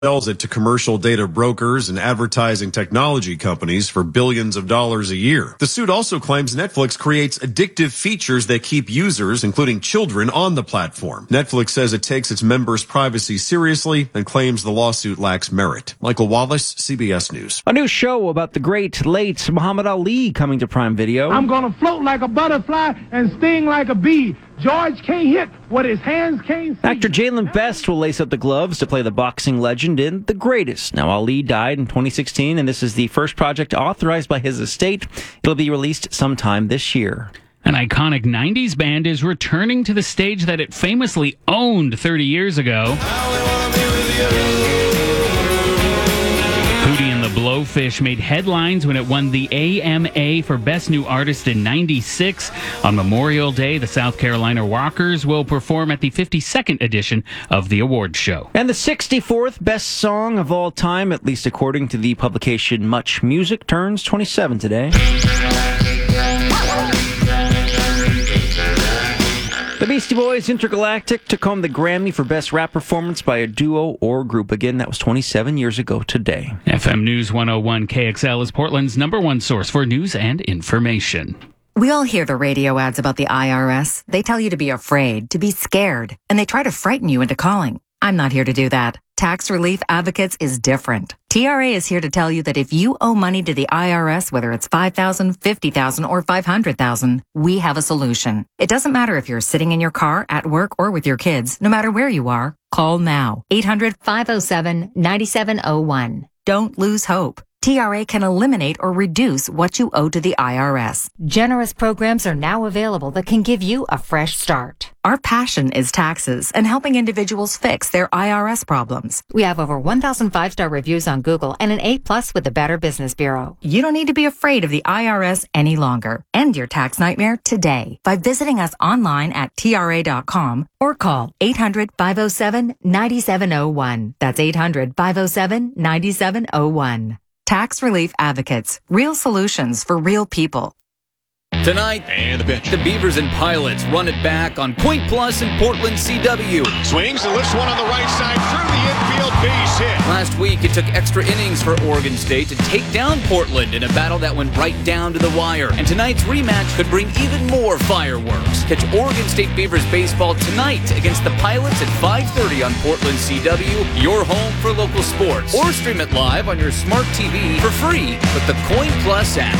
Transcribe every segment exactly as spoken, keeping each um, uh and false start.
sells it to commercial data brokers and advertising technology companies for billions of dollars a year. The suit also claims Netflix creates addictive features that keep users, including children, on the platform. Netflix says it takes its members' privacy seriously and claims the lawsuit lacks merit. Michael Wallace, C B S News. A new show about the great late Muhammad Ali coming to Prime Video. I'm going to float like a butterfly and sting like a bee. George can't hit what his hands can't see. Actor Jalen Best will lace up the gloves to play the boxing legend in The Greatest. Now, Ali died in twenty sixteen, and this is the first project authorized by his estate. It'll be released sometime this year. An iconic nineties band is returning to the stage that it famously owned thirty years ago. Hootie and the Blowfish made headlines when it won the A M A for Best New Artist in ninety-six. On Memorial Day, the South Carolina Rockers will perform at the fifty-second edition of the awards show. And the sixty-fourth best song of all time, at least according to the publication Much Music, turns twenty-seven today. The Beastie Boys Intergalactic took home the Grammy for Best Rap Performance by a Duo or Group. Again, that was twenty-seven years ago today. F M News one oh one K X L is Portland's number one source for news and information. We all hear the radio ads about the I R S. They tell you to be afraid, to be scared, and they try to frighten you into calling. I'm not here to do that. Tax Relief Advocates is different. T R A is here to tell you that if you owe money to the I R S, whether it's five thousand dollars, fifty thousand dollars, or five hundred thousand dollars, we have a solution. It doesn't matter if you're sitting in your car, at work, or with your kids. No matter where you are, call now. eight hundred, five oh seven, nine seven oh one. Don't lose hope. T R A can eliminate or reduce what you owe to the I R S. Generous programs are now available that can give you a fresh start. Our passion is taxes and helping individuals fix their I R S problems. We have over one thousand five-star reviews on Google and an A plus with the Better Business Bureau. You don't need to be afraid of the I R S any longer. End your tax nightmare today by visiting us online at T R A dot com or call eight hundred, five oh seven, nine seven oh one. That's eight hundred, five oh seven, nine seven oh one. Tax Relief Advocates. Real solutions for real people. Tonight, and the pitch. The Beavers and Pilots run it back on Point Plus in Portland C W. Swings and lifts one on the right side through the infield, base hit. Last week, it took extra innings for Oregon State to take down Portland in a battle that went right down to the wire. And tonight's rematch could bring even more fireworks. Catch Oregon State Beavers baseball tonight against the Pilots at five thirty on Portland C W, your home for local sports. Or stream it live on your smart T V for free with the Coin Plus app.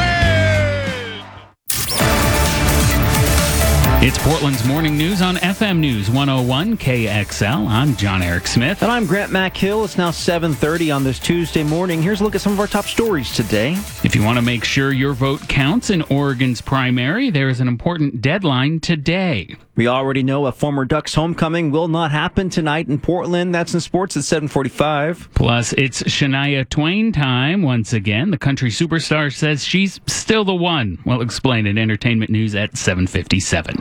It's Portland's morning news on F M News one oh one K X L. I'm John Eric Smith. And I'm Grant McHill. It's now seven thirty on this Tuesday morning. Here's a look at some of our top stories today. If you want to make sure your vote counts in Oregon's primary, there is an important deadline today. We already know a former Ducks homecoming will not happen tonight in Portland. That's in sports at seven forty-five. Plus, it's Shania Twain time once again. The country superstar says she's still the one. We'll explain in entertainment news at seven fifty-seven.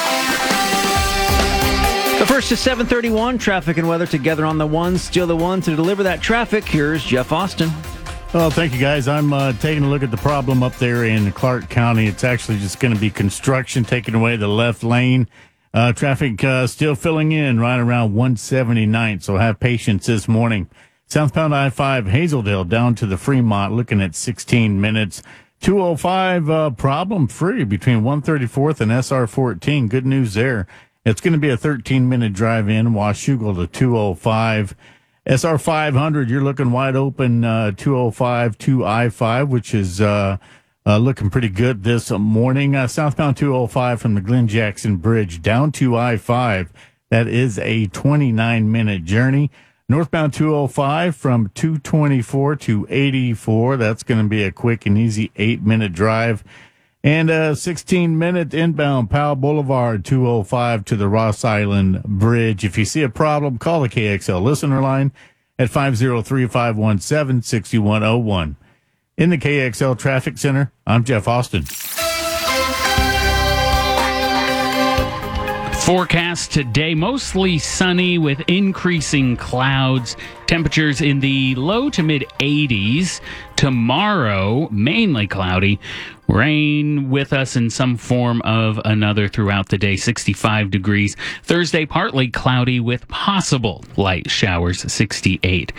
The first is seven thirty-one. Traffic and weather together on the one. Still the one to deliver that traffic. Here's Jeff Austin. Well, thank you, guys. I'm uh, taking a look at the problem up there in Clark County. It's actually just going to be construction taking away the left lane. Uh, traffic uh, still filling in right around one seventy-ninth, so have patience this morning. Southbound I five, Hazeldale down to the Fremont, looking at sixteen minutes. two oh five uh, problem-free between one thirty-fourth and S R fourteen. Good news there. It's going to be a thirteen-minute drive in, Washougal to two oh five. S R five hundred, you're looking wide open, uh, two oh five to I five, which is uh, uh, looking pretty good this morning. Uh, southbound two oh five from the Glenn Jackson Bridge down to I five. That is a twenty-nine-minute journey. Northbound two oh five from two twenty-four to eighty-four. That's going to be a quick and easy eight-minute drive. And a sixteen-minute inbound Powell Boulevard, two oh five to the Ross Island Bridge. If you see a problem, call the K X L listener line at five oh three, five one seven, six one oh one. In the K X L Traffic Center, I'm Jeff Austin. Forecast today, mostly sunny with increasing clouds. Temperatures in the low to mid eighties. Tomorrow, mainly cloudy. Rain with us in some form of another throughout the day, sixty-five degrees. Thursday, partly cloudy with possible light showers, sixty-eight.